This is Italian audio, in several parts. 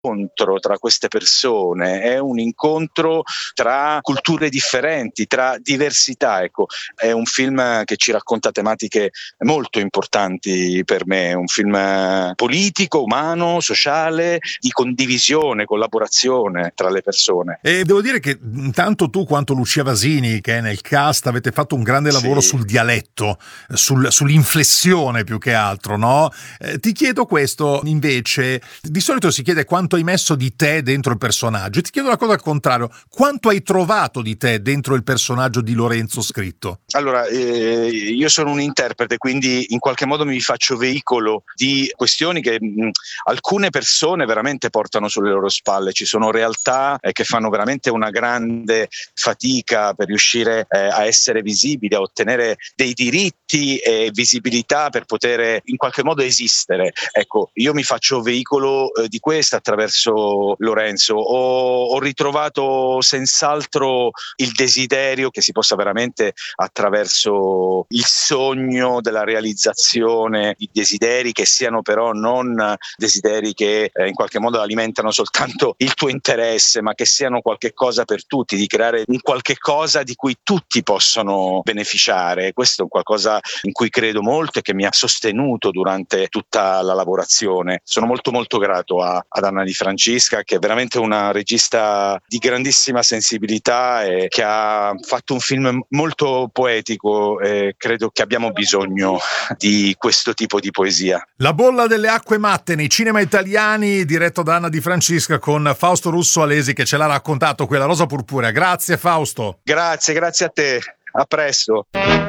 incontro tra queste persone, è un incontro tra culture differenti, tra diversità. Ecco, è un film che ci racconta tematiche molto importanti per me, un film politico, umano, sociale, di condivisione, collaborazione tra le persone. E devo dire che tanto tu quanto Lucia Vasini, che è nel cast, avete fatto un grande lavoro sul dialetto, sull'inflessione più che altro, no? Ti chiedo questo invece, di solito si chiede quanto hai messo di te dentro il personaggio, ti chiedo la cosa al contrario, quanto hai trovato di te dentro il personaggio di Lorenzo scritto? Allora, io sono un interprete, quindi in qualche modo mi faccio veicolo di questioni che alcune persone veramente portano sulle loro spalle. Ci sono realtà che fanno veramente una grande fatica per riuscire a essere visibili, a ottenere dei diritti e visibilità per poter in qualche modo esistere. Ecco, io mi faccio veicolo di questo attraverso Lorenzo. Ho ritrovato senz'altro il desiderio che si possa veramente attraverso il sogno della realizzazione di desideri che siano però non desideri che in qualche modo alimentano soltanto il tuo interesse, ma che siano qualche cosa per tutti, di creare un qualche cosa di cui tutti possono beneficiare. Questo è un qualcosa in cui credo molto e che mi ha sostenuto durante tutta la lavorazione. Sono molto molto grato ad Anna Di Francesca, che è veramente una regista di grandissima sensibilità e che ha fatto un film molto poetico, e credo che abbiamo bisogno di questo tipo di poesia. La bolla delle acque matte nei cinema italiani, diretto da Anna Di Francesca con Fausto Russo Alesi che ce l'ha raccontato qui alla Rosa Purpurea. Grazie Fausto. Grazie a te. A presto.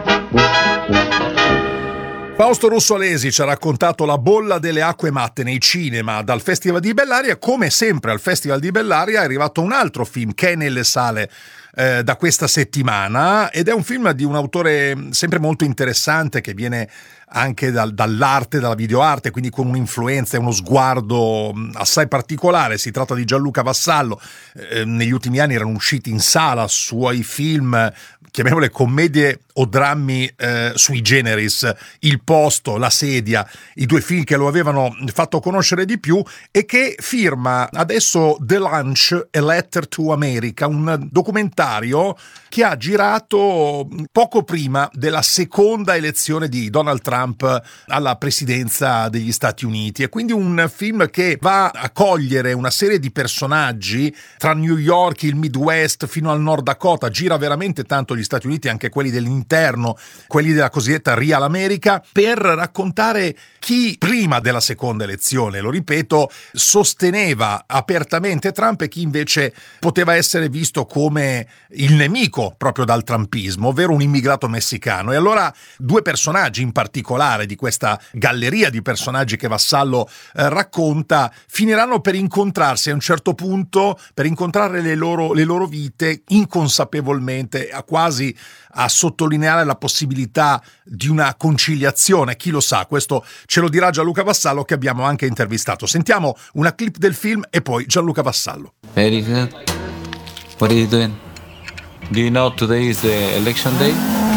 Fausto Russo Alesi ci ha raccontato La bolla delle acque matte nei cinema dal Festival di Bellaria. Come sempre al Festival di Bellaria è arrivato un altro film che è nelle sale da questa settimana, ed è un film di un autore sempre molto interessante che viene anche dall'arte, dalla videoarte, quindi con un'influenza e uno sguardo assai particolare. Si tratta di Gianluca Vassallo. Negli ultimi anni erano usciti in sala suoi film, chiamiamole commedie o drammi sui generis, Il posto, La sedia, i due film che lo avevano fatto conoscere di più, e che firma adesso The Lunch, A Letter to America, un documentario che ha girato poco prima della seconda elezione di Donald Trump alla presidenza degli Stati Uniti. È quindi un film che va a cogliere una serie di personaggi tra New York, il Midwest fino al Nord Dakota. Gira veramente tanto gli Stati Uniti, anche quelli dell'interno, quelli della cosiddetta Real America, per raccontare chi prima della seconda elezione, lo ripeto, sosteneva apertamente Trump e chi invece poteva essere visto come il nemico proprio dal trumpismo, ovvero un immigrato messicano. E allora due personaggi in particolare di questa galleria di personaggi che Vassallo racconta finiranno per incontrarsi a un certo punto, per incontrare le loro vite inconsapevolmente, quasi a sottolineare la possibilità di una conciliazione. Chi lo sa, questo ce lo dirà Gianluca Vassallo, che abbiamo anche intervistato. Sentiamo una clip del film e poi Gianluca Vassallo. Very good. What are you doing? Do you know today is the election day?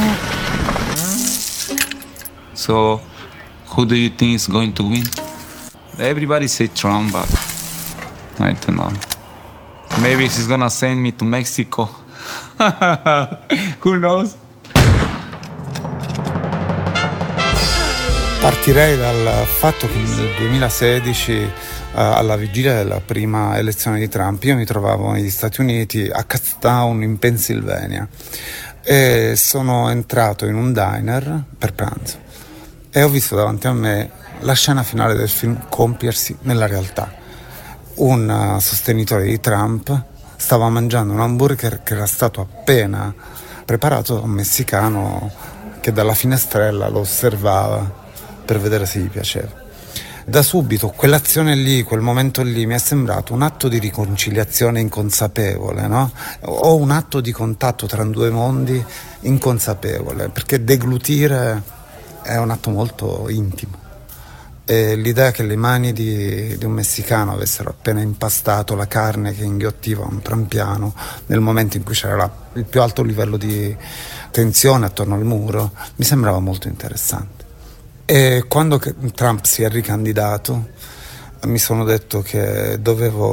So, who do you think is going to win? Everybody say Trump, but I don't know. Maybe he's gonna send me to Mexico. Who knows? Partirei dal fatto che nel 2016, alla vigilia della prima elezione di Trump, io mi trovavo negli Stati Uniti, a Cutstown in Pennsylvania, e sono entrato in un diner per pranzo e ho visto davanti a me la scena finale del film compiersi nella realtà. Un sostenitore di Trump stava mangiando un hamburger che era stato appena preparato da un messicano che dalla finestrella lo osservava per vedere se gli piaceva. Da subito quell'azione lì, quel momento lì mi è sembrato un atto di riconciliazione inconsapevole, no? O un atto di contatto tra due mondi inconsapevole, perché deglutire è un atto molto intimo. E l'idea che le mani di un messicano avessero appena impastato la carne che inghiottiva un trampiano nel momento in cui c'era il più alto livello di tensione attorno al muro mi sembrava molto interessante. E quando Trump si è ricandidato mi sono detto che dovevo